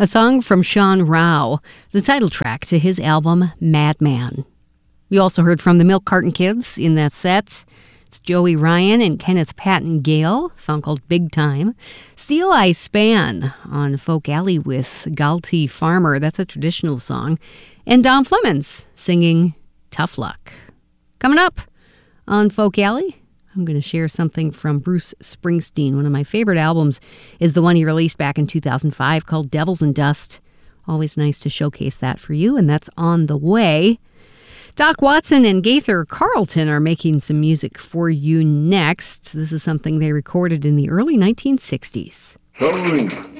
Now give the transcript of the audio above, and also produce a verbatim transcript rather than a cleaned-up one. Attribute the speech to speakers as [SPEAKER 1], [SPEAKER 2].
[SPEAKER 1] a song from Sean Rao, the title track to his album Madman. You also heard from the Milk Carton Kids in that set. It's Joey Ryan and Kenneth Patton Gale, a song called Big Time. Steel Eye Span on Folk Alley with Galti Farmer, that's a traditional song. And Don Flemons singing Tough Luck. Coming up on Folk Alley, I'm going to share something from Bruce Springsteen. One of my favorite albums is the one he released back in two thousand five called Devils and Dust. Always nice to showcase that for you, and that's on the way. Doc Watson and Gaither Carlton are making some music for you next. This is something they recorded in the early nineteen sixties.
[SPEAKER 2] Halloween.